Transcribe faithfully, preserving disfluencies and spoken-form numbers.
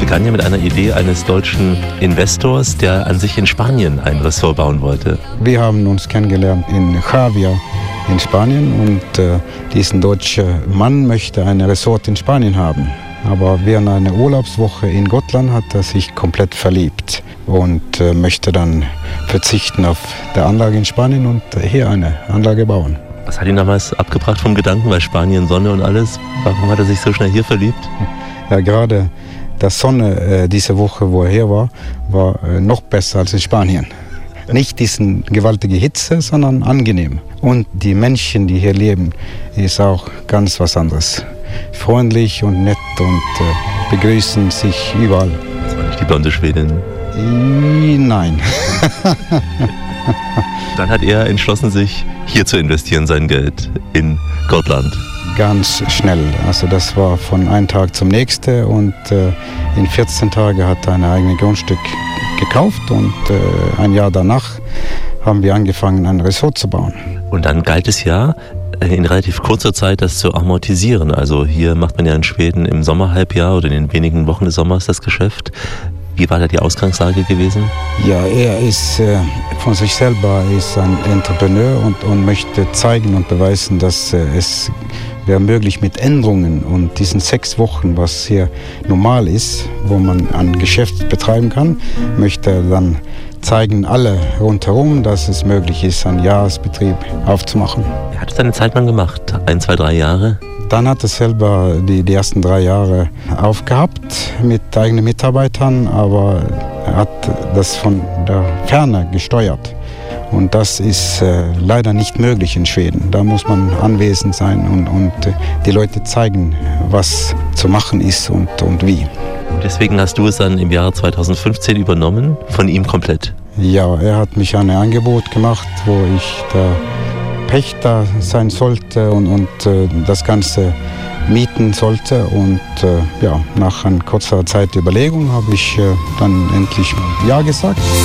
begann ja mit einer Idee eines deutschen Investors, der an sich in Spanien ein Ressort bauen wollte. Wir haben uns kennengelernt in Xàbia in Spanien und äh, diesen deutschen Mann möchte ein Ressort in Spanien haben. Aber während einer Urlaubswoche in Gotland hat er sich komplett verliebt und äh, möchte dann verzichten auf die Anlage in Spanien und hier eine Anlage bauen. Was hat ihn damals abgebracht vom Gedanken, weil Spanien, Sonne und alles? Warum hat er sich so schnell hier verliebt? Ja, gerade die Sonne äh, diese Woche, wo er hier war, war äh, noch besser als in Spanien. Nicht diese gewaltige Hitze, sondern angenehm. Und die Menschen, die hier leben, ist auch ganz was anderes. Freundlich und nett und äh, begrüßen sich überall. Das war nicht die blonde Schwedin? Nein. Dann hat er entschlossen, sich hier zu investieren, sein Geld in Gotland. Ganz schnell. Also das war von einem Tag zum nächsten und äh, in vierzehn Tagen hat er ein eigenes Grundstück gekauft und äh, ein Jahr danach haben wir angefangen, ein Resort zu bauen. Und dann galt es ja, in relativ kurzer Zeit das zu amortisieren. Also hier macht man ja in Schweden im Sommerhalbjahr oder in den wenigen Wochen des Sommers das Geschäft. Wie war da die Ausgangslage gewesen? Ja, er ist äh, von sich selber ist ein Entrepreneur und, und möchte zeigen und beweisen, dass äh, es wäre möglich mit Änderungen und diesen sechs Wochen, was hier normal ist, wo man ein Geschäft betreiben kann, möchte er dann zeigen alle rundherum, dass es möglich ist, einen Jahresbetrieb aufzumachen. Er hat es eine Zeit lang gemacht, ein, zwei, drei Jahre. Dann hat er selber die, die ersten drei Jahre aufgehabt mit eigenen Mitarbeitern, aber er hat das von der Ferne gesteuert. Und das ist äh, leider nicht möglich in Schweden. Da muss man anwesend sein und, und äh, die Leute zeigen, was zu machen ist und, und wie. Und deswegen hast du es dann im Jahre zweitausendfünfzehn übernommen, von ihm komplett? Ja, er hat mich ein Angebot gemacht, wo ich der Pächter sein sollte und, und äh, das Ganze mieten sollte. Und äh, ja, nach einer kurzer Zeit Überlegung habe ich äh, dann endlich Ja gesagt.